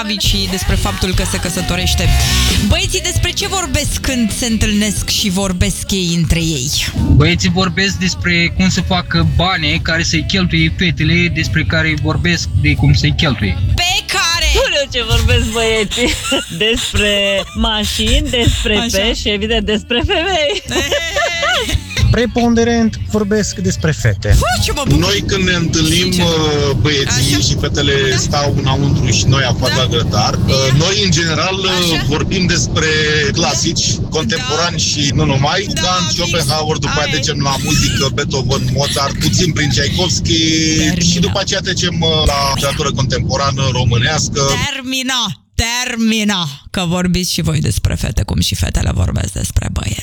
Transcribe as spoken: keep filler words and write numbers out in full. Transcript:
David și despre faptul că se căsătorește. Băieții despre ce vorbesc când se întâlnesc și vorbesc ei între ei? Băieții vorbesc despre cum să facă bani care să-i cheltuie fetele, despre care vorbesc de cum să-i cheltuie. Pe care? Nu ce vorbesc băieții. Despre mașini, despre Așa. pești și evident despre femei. Preponderent vorbesc despre fete. Fu, ce mă bucur. Noi când ne întâlnim Sincer. uh, băieții Așa. și fetele Da. stau înăuntru și noi afară Da. la grătar, uh, noi în general uh, Așa. vorbim despre clasici, contemporani și nu numai, Da, Kant, fix. Schopenhauer, după Aia aceea e. trecem la muzică, Beethoven, Mozart, puțin prin Tchaikovsky Termină. și după aceea trecem uh, la literatură contemporană românească. Termina, termina. Că vorbiți și voi despre fete, cum și fetele vorbesc despre băieți.